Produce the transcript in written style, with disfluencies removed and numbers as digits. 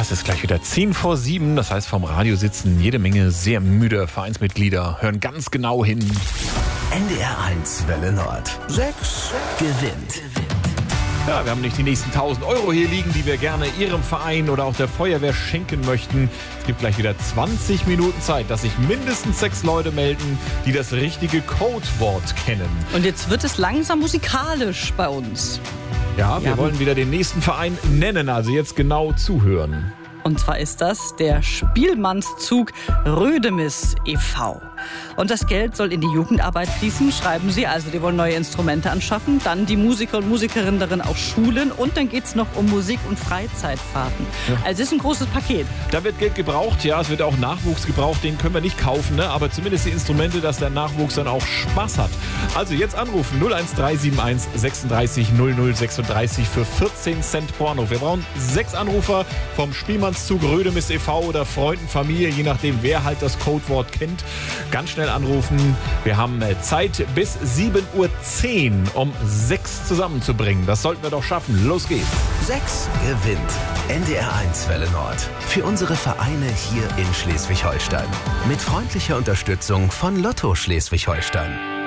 Es ist gleich wieder 6:50, das heißt vom Radio sitzen jede Menge sehr müde Vereinsmitglieder, hören ganz genau hin. NDR 1 Welle Nord. 6 gewinnt. Ja, wir haben nicht die nächsten 1.000 Euro hier liegen, die wir gerne Ihrem Verein oder auch der Feuerwehr schenken möchten. Es gibt gleich wieder 20 Minuten Zeit, dass sich mindestens 6 Leute melden, die das richtige Codewort kennen. Und jetzt wird es langsam musikalisch bei uns. Ja, wir wollen wieder den nächsten Verein nennen, also jetzt genau zuhören. Und zwar ist das der Spielmannszug Rödemis e.V. Und das Geld soll in die Jugendarbeit fließen, schreiben sie. Also die wollen neue Instrumente anschaffen, dann die Musiker und Musikerinnen darin auch schulen und dann geht es noch um Musik- und Freizeitfahrten. Ja. Also es ist ein großes Paket. Da wird Geld gebraucht, ja, es wird auch Nachwuchs gebraucht, den können wir nicht kaufen, ne? Aber zumindest die Instrumente, dass der Nachwuchs dann auch Spaß hat. Also jetzt anrufen 01371 36 00 36 für 14 Cent pro Anruf. Wir brauchen 6 Anrufer vom Spielmannszug Rödemis e.V. oder Freunden, Familie, je nachdem, wer halt das Codewort kennt. Ganz schnell anrufen. Wir haben Zeit bis 7:10 Uhr, um 6 zusammenzubringen. Das sollten wir doch schaffen. Los geht's. 6 gewinnt. NDR 1 Welle Nord. Für unsere Vereine hier in Schleswig-Holstein. Mit freundlicher Unterstützung von Lotto Schleswig-Holstein.